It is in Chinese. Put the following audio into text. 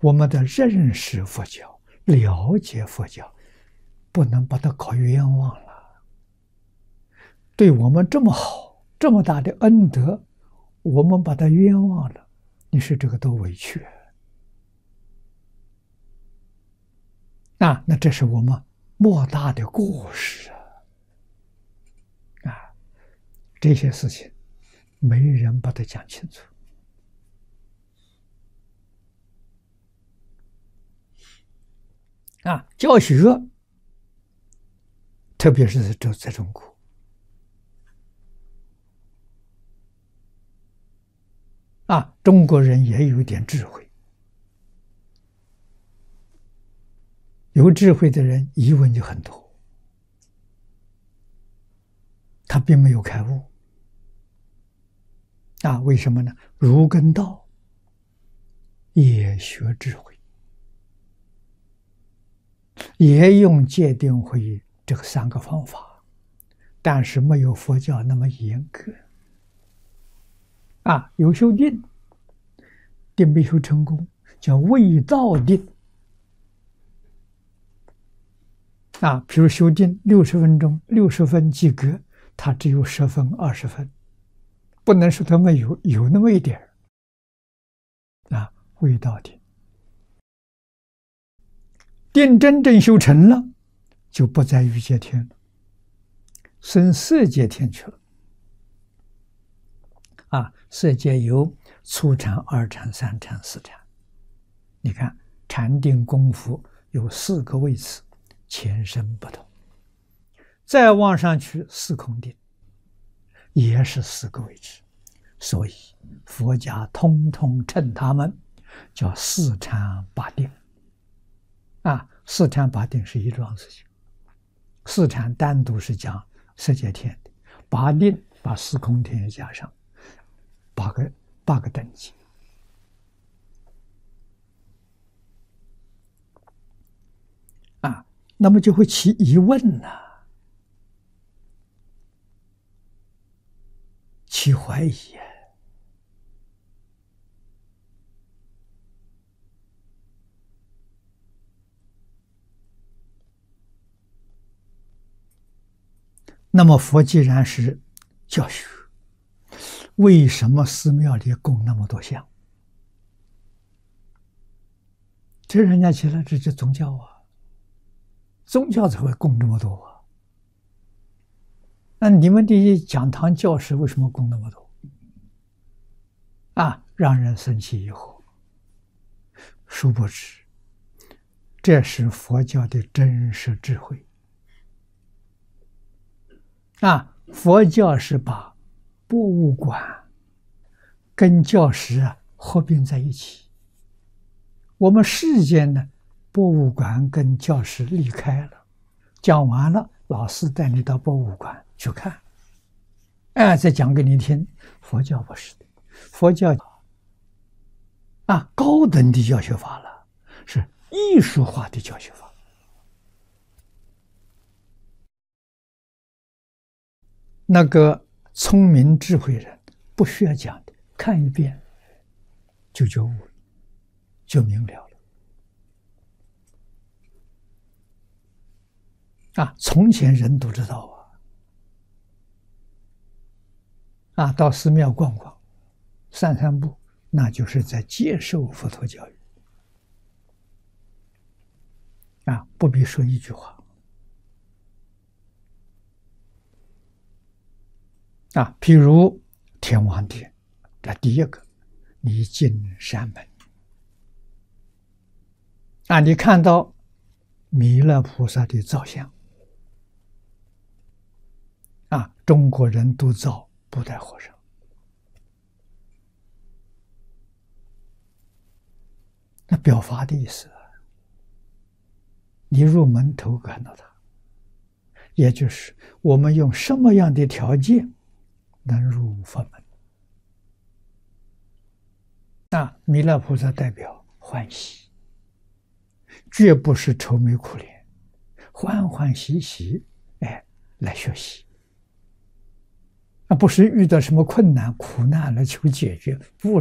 我们的认识佛教、了解佛教，不能把它搞冤枉了。对我们这么好、这么大的恩德，我们把它冤枉了，你说这个多委屈啊！那这是我们莫大的过失啊！这些事情没人把它讲清楚啊！教学，特别是在中国啊，中国人也有一点智慧，有智慧的人疑问就很多，他并没有开悟啊？为什么呢？儒跟道也学智慧，也用戒定慧这个3个方法，但是没有佛教那么严格啊。有修定，定没修成功，叫未到定啊。比如修定60分钟，60分及格，他只有10分、20分，不能说他没有，有那么一点啊。未到定，定真正修成了，就不在欲界天了，升色界天去了啊。色界有初禅、2禅、3禅、4禅，你看禅定功夫有4个位次，前身不同。再往上去四空定也是4个位置，所以佛家通通称他们叫4禅8定啊。4禅8定是一桩事情，4禅单独是讲色界天的，8定把四空天也加上8个等级啊。那么就会起疑问了，起怀疑那么佛既然是教学，为什么寺庙里供那么多像？这人家起来这是宗教啊，宗教才会供这么多啊。那你们这些讲堂教室为什么供那么多啊？让人生气以后，殊不知这是佛教的真实智慧啊。佛教是把博物馆跟教室合并在一起，我们世间呢，博物馆跟教室离开了，讲完了，老师带你到博物馆去看，再讲给你听。佛教不是的，佛教高等的教学法了，是艺术化的教学法。那个聪明智慧人不需要讲的，看一遍就觉悟了，就明了了从前人都知道到寺庙逛逛、散散步，那就是在接受佛陀教育不必说一句话譬如天王殿，这第一个，你进山门你看到弥勒菩萨的造像中国人都造布袋和尚，那表法的意思你入门头看到他，也就是我们用什么样的条件能入佛门弥勒菩萨代表欢喜，绝不是愁眉苦脸，欢欢喜喜来学习不是遇到什么困难苦难来求解决，不